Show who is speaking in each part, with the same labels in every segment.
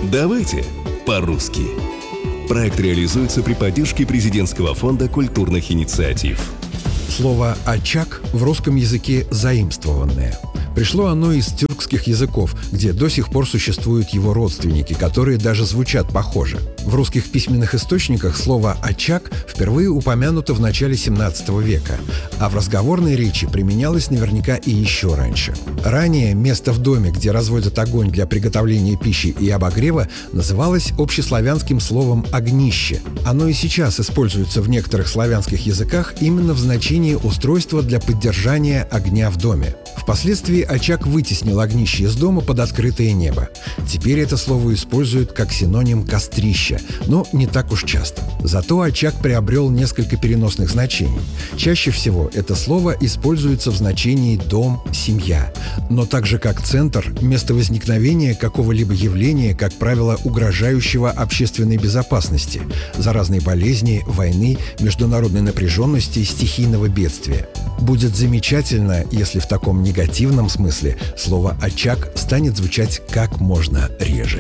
Speaker 1: Давайте по-русски. Проект реализуется при поддержке Президентского фонда культурных инициатив.
Speaker 2: Слово «очаг» в русском языке заимствованное. Пришло оно из тюркских языков, где до сих пор существуют его родственники, которые даже звучат похоже. В русских письменных источниках слово «очаг» впервые упомянуто в начале 17 века, а в разговорной речи применялось наверняка и еще раньше. Ранее место в доме, где разводят огонь для приготовления пищи и обогрева, называлось общеславянским словом «огнище». Оно и сейчас используется в некоторых славянских языках именно в значении устройства для поддержания огня в доме. Впоследствии очаг вытеснил огнище из дома под открытое небо. Теперь это слово используют как синоним «кострища», но не так уж часто. Зато очаг приобрел несколько переносных значений. Чаще всего это слово используется в значении «дом», «семья», но также как центр, место возникновения какого-либо явления, как правило, угрожающего общественной безопасности, заразной болезни, войны, международной напряженности, стихийного бедствия. Будет замечательно, если в таком негативном смысле слово «очаг» станет звучать как можно реже.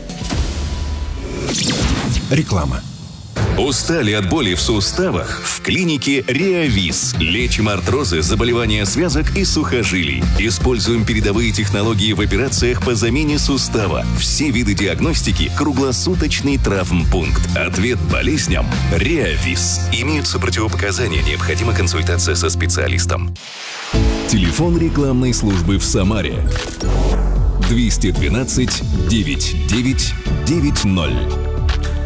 Speaker 2: Реклама.
Speaker 1: Устали от боли в суставах? В клинике Реавис. Лечим артрозы, заболевания связок и сухожилий. Используем передовые технологии в операциях по замене сустава. Все виды диагностики. Круглосуточный травмпункт. Ответ болезням – Реавис. Имеются противопоказания. Необходима консультация со специалистом. Телефон рекламной службы в Самаре. 212 9990.